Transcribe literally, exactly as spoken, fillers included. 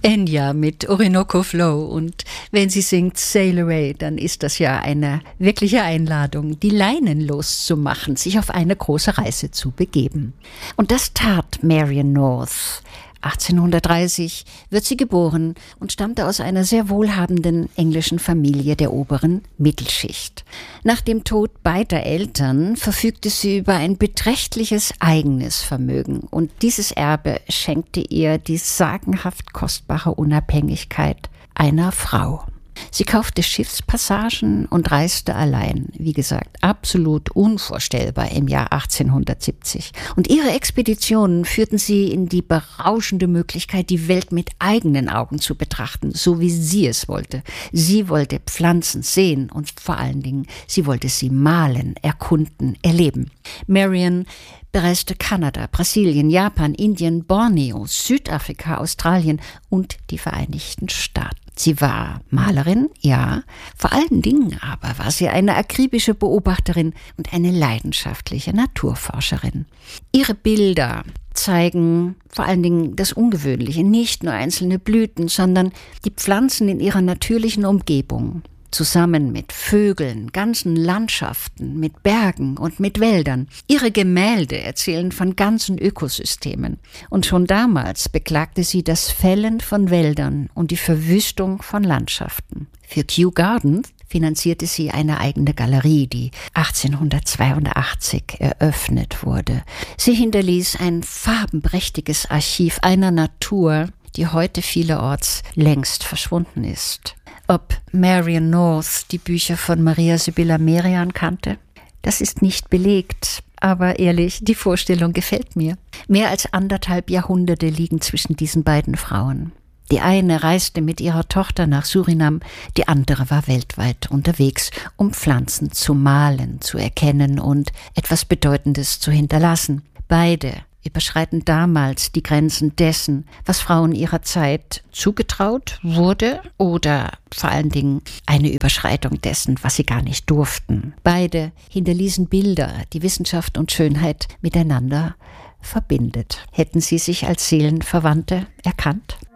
Enya mit Orinoco Flow, und wenn sie singt Sail Away, dann ist das ja eine wirkliche Einladung, die Leinen loszumachen, sich auf eine große Reise zu begeben. Und das tat Marion North. achtzehnhundertdreißig wird sie geboren und stammte aus einer sehr wohlhabenden englischen Familie der oberen Mittelschicht. Nach dem Tod beider Eltern verfügte sie über ein beträchtliches eigenes Vermögen, und dieses Erbe schenkte ihr die sagenhaft kostbare Unabhängigkeit einer Frau. Sie kaufte Schiffspassagen und reiste allein. Wie gesagt, absolut unvorstellbar im Jahr achtzehnhundertsiebzig. Und ihre Expeditionen führten sie in die berauschende Möglichkeit, die Welt mit eigenen Augen zu betrachten, so wie sie es wollte. Sie wollte Pflanzen sehen und vor allen Dingen, sie wollte sie malen, erkunden, erleben. Marion bereiste Kanada, Brasilien, Japan, Indien, Borneo, Südafrika, Australien und die Vereinigten Staaten. Sie war Malerin, ja, vor allen Dingen aber war sie eine akribische Beobachterin und eine leidenschaftliche Naturforscherin. Ihre Bilder zeigen vor allen Dingen das Ungewöhnliche, nicht nur einzelne Blüten, sondern die Pflanzen in ihrer natürlichen Umgebung. Zusammen mit Vögeln, ganzen Landschaften, mit Bergen und mit Wäldern. Ihre Gemälde erzählen von ganzen Ökosystemen. Und schon damals beklagte sie das Fällen von Wäldern und die Verwüstung von Landschaften. Für Kew Gardens finanzierte sie eine eigene Galerie, die achtzehnhundertzweiundachtzig eröffnet wurde. Sie hinterließ ein farbenprächtiges Archiv einer Natur, die heute vielerorts längst verschwunden ist. Ob Marion North die Bücher von Maria Sibylla Merian kannte? Das ist nicht belegt, aber ehrlich, die Vorstellung gefällt mir. Mehr als anderthalb Jahrhunderte liegen zwischen diesen beiden Frauen. Die eine reiste mit ihrer Tochter nach Surinam, die andere war weltweit unterwegs, um Pflanzen zu malen, zu erkennen und etwas Bedeutendes zu hinterlassen. Beide überschreiten damals die Grenzen dessen, was Frauen ihrer Zeit zugetraut wurde, oder vor allen Dingen eine Überschreitung dessen, was sie gar nicht durften. Beide hinterließen Bilder, die Wissenschaft und Schönheit miteinander verbindet. Hätten sie sich als Seelenverwandte erkannt?